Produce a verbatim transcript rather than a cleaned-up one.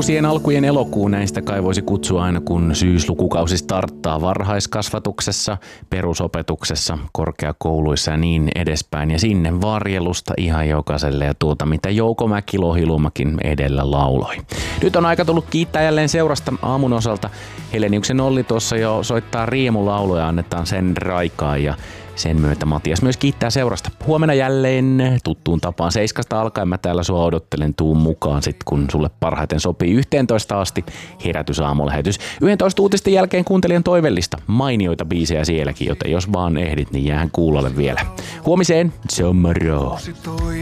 Uusien alkujen elokuu, näistä kai voisi kutsua aina kun syyslukukausi starttaa varhaiskasvatuksessa, perusopetuksessa, korkeakouluissa ja niin edespäin. Ja sinne varjelusta ihan jokaiselle ja tuota mitä Jouko Mäki-Lohiluomakin edellä lauloi. Nyt on aika tullut kiittää jälleen seurasta aamun osalta. Heleniuksen Olli tuossa jo soittaa riemulauloja, annetaan sen raikaa ja sen myötä Matias myös kiittää seurasta. Huomenna jälleen tuttuun tapaan seiskasta alkaen. Mä täällä sua odottelen, tuun mukaan sit kun sulle parhaiten sopii yhteentoista asti herätys aamulähetys. yksitoista uutisten jälkeen kuuntelijan toivellista. Mainioita biisejä sielläkin, joten jos vaan ehdit, niin jäähän kuulolle vielä. Huomiseen, tomorrow.